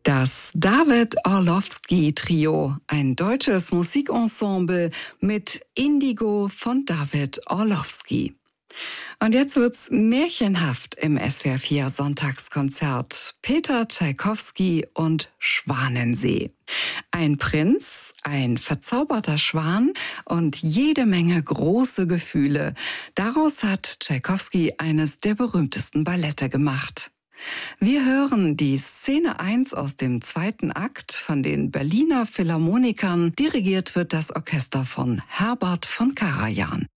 Das David Orlowski Trio, ein deutsches Musikensemble mit Indigo von David Orlowski. Und jetzt wird's märchenhaft im SWR 4 Sonntagskonzert. Peter Tschaikowski und Schwanensee. Ein Prinz, ein verzauberter Schwan und jede Menge große Gefühle. Daraus hat Tschaikowski eines der berühmtesten Ballette gemacht. Wir hören die Szene 1 aus dem 2. Akt von den Berliner Philharmonikern. Dirigiert wird das Orchester von Herbert von Karajan.